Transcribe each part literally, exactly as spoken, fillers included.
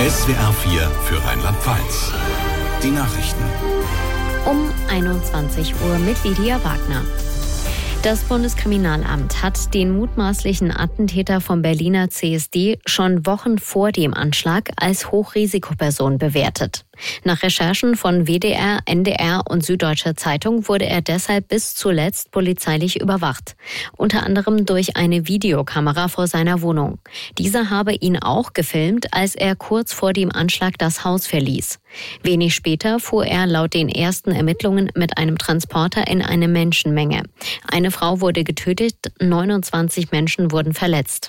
S W R vier für Rheinland-Pfalz. Die Nachrichten. Um einundzwanzig Uhr mit Lydia Wagner. Das Bundeskriminalamt hat den mutmaßlichen Attentäter vom Berliner C S D schon Wochen vor dem Anschlag als Hochrisikoperson bewertet. Nach Recherchen von W D R, N D R und Süddeutscher Zeitung wurde er deshalb bis zuletzt polizeilich überwacht. Unter anderem durch eine Videokamera vor seiner Wohnung. Diese habe ihn auch gefilmt, als er kurz vor dem Anschlag das Haus verließ. Wenig später fuhr er laut den ersten Ermittlungen mit einem Transporter in eine Menschenmenge. Eine Frau wurde getötet, neunundzwanzig Menschen wurden verletzt.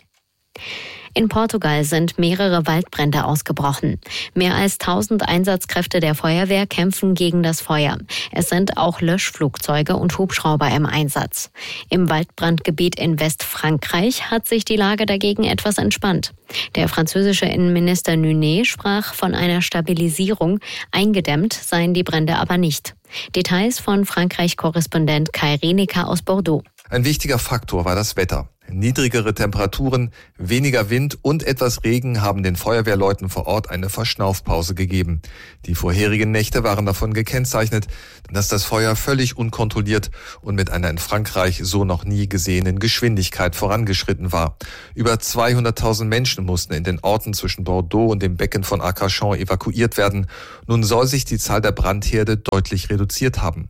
In Portugal sind mehrere Waldbrände ausgebrochen. Mehr als tausend Einsatzkräfte der Feuerwehr kämpfen gegen das Feuer. Es sind auch Löschflugzeuge und Hubschrauber im Einsatz. Im Waldbrandgebiet in Westfrankreich hat sich die Lage dagegen etwas entspannt. Der französische Innenminister Nunet sprach von einer Stabilisierung. Eingedämmt seien die Brände aber nicht. Details von Frankreich-Korrespondent Kai Reneker aus Bordeaux. Ein wichtiger Faktor war das Wetter. Niedrigere Temperaturen, weniger Wind und etwas Regen haben den Feuerwehrleuten vor Ort eine Verschnaufpause gegeben. Die vorherigen Nächte waren davon gekennzeichnet, dass das Feuer völlig unkontrolliert und mit einer in Frankreich so noch nie gesehenen Geschwindigkeit vorangeschritten war. Über zweihunderttausend Menschen mussten in den Orten zwischen Bordeaux und dem Becken von Arcachon evakuiert werden. Nun soll sich die Zahl der Brandherde deutlich reduziert haben.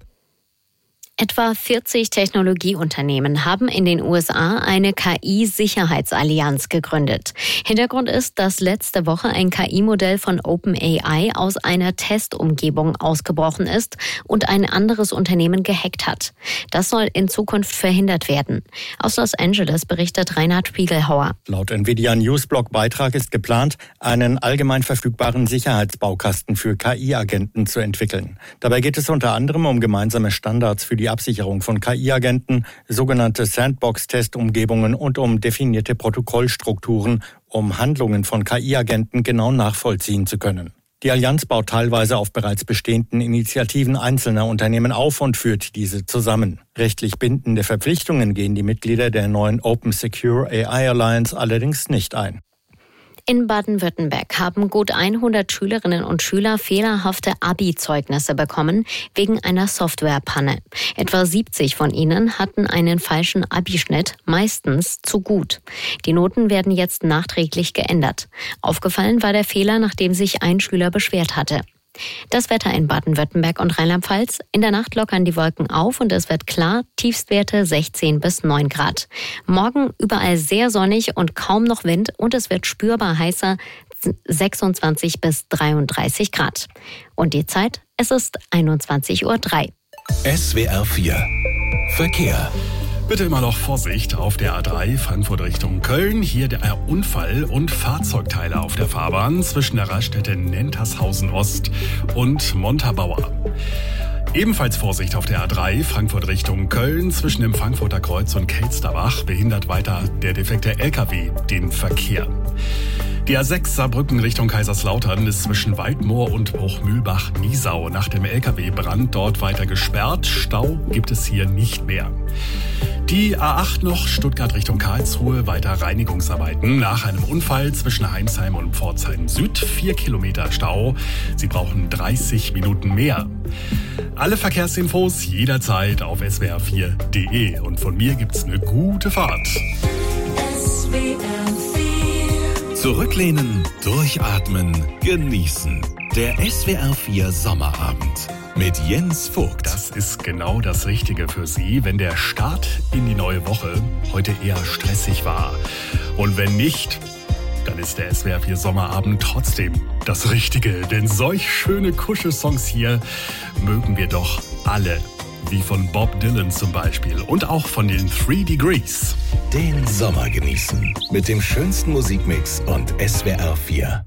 Etwa vierzig Technologieunternehmen haben in den U S A eine K I-Sicherheitsallianz gegründet. Hintergrund ist, dass letzte Woche ein K I-Modell von OpenAI aus einer Testumgebung ausgebrochen ist und ein anderes Unternehmen gehackt hat. Das soll in Zukunft verhindert werden. Aus Los Angeles berichtet Reinhard Spiegelhauer. Laut Nvidia Newsblog-Beitrag ist geplant, einen allgemein verfügbaren Sicherheitsbaukasten für K I-Agenten zu entwickeln. Dabei geht es unter anderem um gemeinsame Standards für die die Absicherung von K I-Agenten, sogenannte Sandbox-Testumgebungen und um definierte Protokollstrukturen, um Handlungen von K I-Agenten genau nachvollziehen zu können. Die Allianz baut teilweise auf bereits bestehenden Initiativen einzelner Unternehmen auf und führt diese zusammen. Rechtlich bindende Verpflichtungen gehen die Mitglieder der neuen Open Secure A I Alliance allerdings nicht ein. In Baden-Württemberg haben gut hundert Schülerinnen und Schüler fehlerhafte Abi-Zeugnisse bekommen wegen einer Softwarepanne. Etwa siebzig von ihnen hatten einen falschen Abischnitt, meistens zu gut. Die Noten werden jetzt nachträglich geändert. Aufgefallen war der Fehler, nachdem sich ein Schüler beschwert hatte. Das Wetter in Baden-Württemberg und Rheinland-Pfalz. In der Nacht lockern die Wolken auf und es wird klar, Tiefstwerte sechzehn bis neun Grad. Morgen überall sehr sonnig und kaum noch Wind und es wird spürbar heißer, sechsundzwanzig bis dreiunddreißig Grad. Und die Zeit, es ist einundzwanzig Uhr drei. S W R vier Verkehr. Bitte immer noch Vorsicht auf der A drei Frankfurt Richtung Köln. Hier der Unfall und Fahrzeugteile auf der Fahrbahn zwischen der Raststätte Nentershausen Ost und Montabaur. Ebenfalls Vorsicht auf der A drei Frankfurt Richtung Köln. Zwischen dem Frankfurter Kreuz und Kelsterbach behindert weiter der defekte L K W den Verkehr. Die A sechs Saarbrücken Richtung Kaiserslautern ist zwischen Waldmoor und Bruchmühlbach-Niesau nach dem L K W-Brand dort weiter gesperrt. Stau gibt es hier nicht mehr. Die A acht noch Stuttgart Richtung Karlsruhe, weiter Reinigungsarbeiten nach einem Unfall zwischen Heinsheim und Pforzheim Süd. Vier Kilometer Stau. Sie brauchen dreißig Minuten mehr. Alle Verkehrsinfos jederzeit auf S W R vier Punkt de und von mir gibt's eine gute Fahrt. S W R vier. Zurücklehnen, durchatmen, genießen. Der S W R vier Sommerabend mit Jens Vogt. Das ist genau das Richtige für Sie, wenn der Start in die neue Woche heute eher stressig war. Und wenn nicht, dann ist der S W R vier Sommerabend trotzdem das Richtige. Denn solch schöne Kuschelsongs hier mögen wir doch alle. Wie von Bob Dylan zum Beispiel und auch von den Three Degrees. Den Sommer genießen mit dem schönsten Musikmix und S W R vier.